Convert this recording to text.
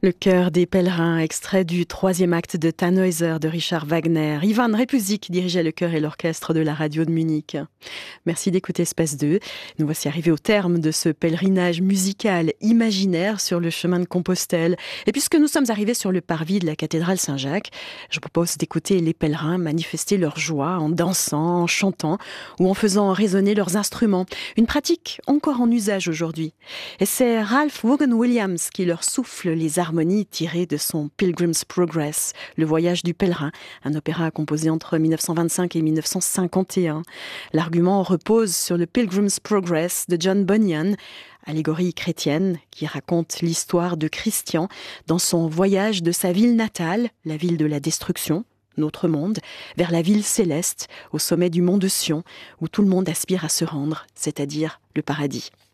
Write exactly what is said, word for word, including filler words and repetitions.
Le chœur des pèlerins, extrait du troisième acte de Tannhäuser de Richard Wagner. Ivan Repusik dirigeait le chœur et l'orchestre de la radio de Munich. Merci d'écouter Space deux. Nous voici arrivés au terme de ce pèlerinage musical imaginaire sur le chemin de Compostelle. Et puisque nous sommes arrivés sur le parvis de la cathédrale Saint-Jacques, je propose d'écouter les pèlerins manifester leur joie en dansant, en chantant ou en faisant résonner leurs instruments. Une pratique encore en usage aujourd'hui. Et c'est Ralph Vaughan Williams qui leur souffle les harmonies tirées de son Pilgrim's Progress, le voyage du pèlerin, un opéra composé entre mille neuf cent vingt-cinq et mille neuf cent cinquante et un. L'argument repose sur le Pilgrim's Progress de John Bunyan, allégorie chrétienne qui raconte l'histoire de Christian dans son voyage de sa ville natale, la ville de la destruction, notre monde, vers la ville céleste, au sommet du mont de Sion, où tout le monde aspire à se rendre, c'est-à-dire le paradis.